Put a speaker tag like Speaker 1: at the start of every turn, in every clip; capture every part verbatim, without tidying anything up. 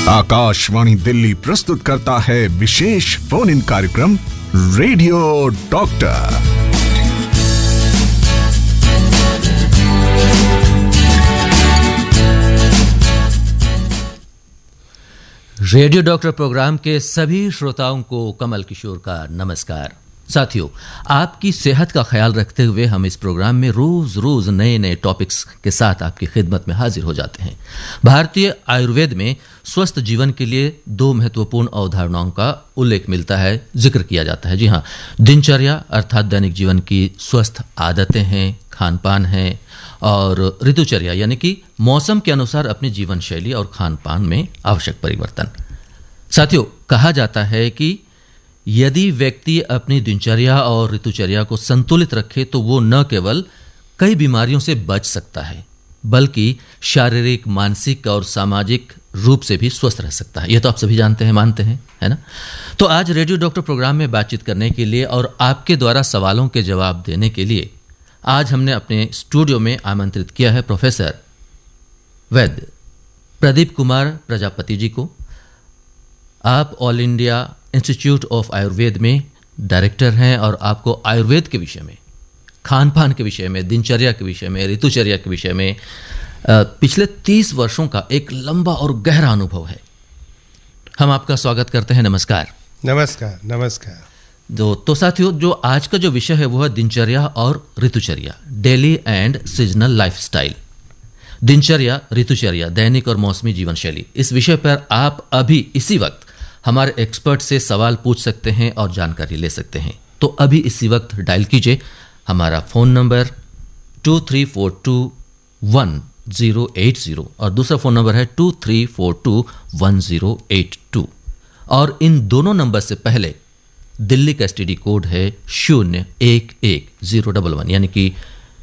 Speaker 1: आकाशवाणी दिल्ली प्रस्तुत करता है विशेष फोन इन कार्यक्रम radio doctor.
Speaker 2: Radio doctor programme के सभी श्रोताओं को कमल किशोर का नमस्कार। साथियों, आपकी सेहत का ख्याल रखते हुए हम इस प्रोग्राम में रोज रोज नए नए टॉपिक्स के साथ आपकी खिदमत में हाजिर हो जाते हैं। भारतीय आयुर्वेद में स्वस्थ जीवन के लिए दो महत्वपूर्ण अवधारणाओं का उल्लेख मिलता है, जिक्र किया जाता है। जी हाँ, दिनचर्या अर्थात दैनिक जीवन की स्वस्थ आदतें हैं, खान पान है, और ऋतुचर्या यानी कि मौसम के अनुसार अपनी जीवन शैली और खान पान में आवश्यक परिवर्तन। साथियों, कहा जाता है कि यदि व्यक्ति अपनी दिनचर्या और ऋतुचर्या को संतुलित रखे तो वो न केवल कई बीमारियों से बच सकता है बल्कि शारीरिक, मानसिक और सामाजिक रूप से भी स्वस्थ रह सकता है। यह तो आप सभी जानते हैं, मानते हैं, है ना? तो आज रेडियो डॉक्टर प्रोग्राम में बातचीत करने के लिए और आपके द्वारा सवालों के जवाब देने के लिए आज हमने अपने स्टूडियो में आमंत्रित किया है प्रोफेसर वैद्य प्रदीप कुमार प्रजापति जी को। आप all India institute of Ayurveda में डायरेक्टर हैं और आपको आयुर्वेद के विषय में, खान पान के विषय में, दिनचर्या के विषय में, ऋतुचर्या के विषय में पिछले तीस वर्षों का एक लंबा और गहरा अनुभव है। हम आपका स्वागत करते हैं। नमस्कार।
Speaker 3: नमस्कार। नमस्कार।
Speaker 2: तो, तो साथियों, जो आज का जो विषय है वो है दिनचर्या और ऋतुचर्या, डेली एंड सीजनल लाइफस्टाइल। दिनचर्या, ऋतुचर्या, दैनिक और मौसमी जीवन शैली, इस विषय पर आप अभी इसी वक्त हमारे एक्सपर्ट से सवाल पूछ सकते हैं और जानकारी ले सकते हैं। तो अभी इसी वक्त डायल कीजिए हमारा phone number two three four to one zero eight zero और दूसरा फ़ोन नंबर है to three four to one zero eight to, और इन दोनों नंबर से पहले दिल्ली का एसटीडी कोड है शून्य एक एक ज़ीरो डबल वन, यानी कि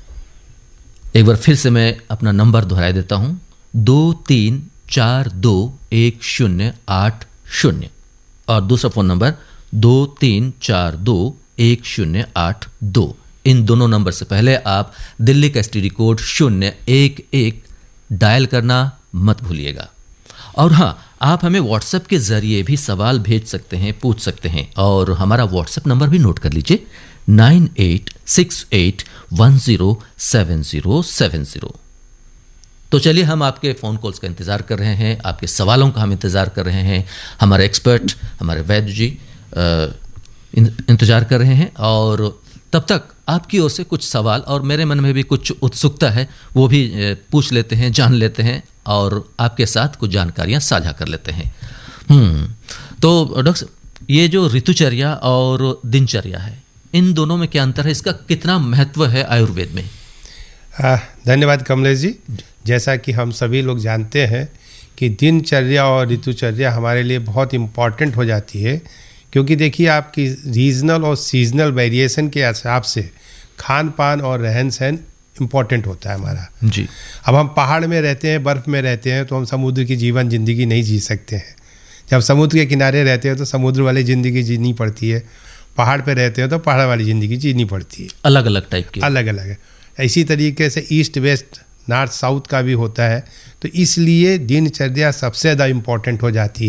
Speaker 2: एक बार फिर से मैं अपना नंबर दोहराई देता हूं, दो तीन चार दो एक शून्य आठ शून्य, और दूसरा फोन नंबर दो तीन चार दो एक शून्य आठ दो। इन दोनों नंबर से पहले आप दिल्ली का एसटीडी कोड शून्य एक एक डायल करना मत भूलिएगा। और हाँ, आप हमें व्हाट्सएप के जरिए भी सवाल भेज सकते हैं, पूछ सकते हैं, और हमारा व्हाट्सएप नंबर भी नोट कर लीजिए nine eight six eight one zero seven zero seven zero. तो चलिए, हम आपके फ़ोन कॉल्स का इंतज़ार कर रहे हैं, आपके सवालों का हम इंतज़ार कर रहे हैं। हमारे एक्सपर्ट, हमारे वैद्य जी इंतज़ार कर रहे हैं, और तब तक आपकी ओर से कुछ सवाल और मेरे मन में भी कुछ उत्सुकता है, वो भी पूछ लेते हैं, जान लेते हैं और आपके साथ कुछ जानकारियाँ साझा कर लेते हैं। हम्म तो डॉक्टर, ये जो ऋतुचर्या और दिनचर्या है, इन दोनों में क्या अंतर है? इसका कितना महत्व है आयुर्वेद में?
Speaker 3: धन्यवाद कमलेश जी। जैसा कि हम सभी लोग जानते हैं कि दिनचर्या और ऋतुचर्या हमारे लिए बहुत इम्पॉर्टेंट हो जाती है, क्योंकि देखिए, आपकी रीजनल और सीजनल वेरिएशन के हिसाब से खान पान और रहन सहन इम्पॉर्टेंट होता है हमारा।
Speaker 2: जी।
Speaker 3: अब हम पहाड़ में रहते हैं, बर्फ़ में रहते हैं, तो हम समुद्र की जीवन ज़िंदगी नहीं जी सकते हैं। जब समुद्र के किनारे रहते हैं तो समुद्र वाली ज़िंदगी जीनी पड़ती है, पहाड़ पे रहते हैं तो पहाड़ वाली ज़िंदगी जीनी पड़ती है।
Speaker 2: अलग अलग टाइप की,
Speaker 3: अलग अलग है। इसी तरीके से ईस्ट वेस्ट, नॉर्थ साउथ का भी होता है। तो इसलिए दिनचर्या सबसे ज़्यादा इम्पॉर्टेंट हो जाती है।